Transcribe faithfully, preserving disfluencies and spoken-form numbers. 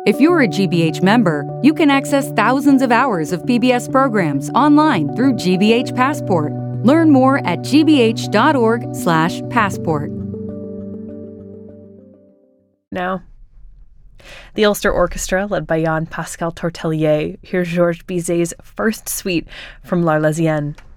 If you're a G B H member, you can access thousands of hours of P B S programs online through G B H Passport. Learn more at gbh.org slash passport. Now, the Ulster Orchestra, led by Jan Pascal Tortelier, hears Georges Bizet's first suite from L'Arlésienne.